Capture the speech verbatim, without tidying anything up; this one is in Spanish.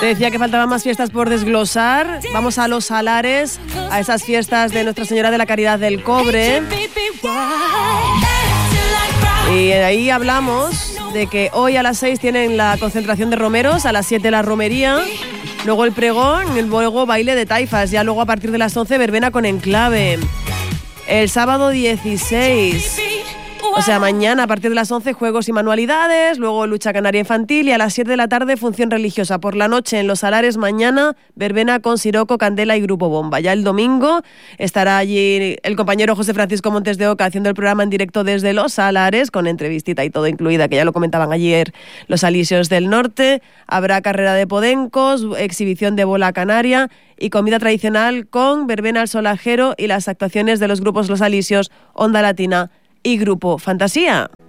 Te decía que faltaban más fiestas por desglosar. Vamos a Los Salares, a esas fiestas de Nuestra Señora de la Caridad del Cobre. Y ahí hablamos de que hoy a las seis tienen la concentración de romeros, a las siete la romería, luego el pregón, luego baile de taifas, ya luego a partir de las once verbena con enclave. El sábado dieciséis, o sea, mañana a partir de las once juegos y manualidades, luego lucha canaria infantil y a las siete de la tarde función religiosa. Por la noche en Los Salares mañana verbena con Siroco, Candela y Grupo Bomba. Ya el domingo estará allí el compañero José Francisco Montes de Oca haciendo el programa en directo desde Los Salares con entrevistita y todo incluida, que ya lo comentaban ayer los alisios del norte. Habrá carrera de podencos, exhibición de bola canaria y comida tradicional con verbena al solajero y las actuaciones de los grupos Los Alisios, Onda Latina y Grupo Fantasía.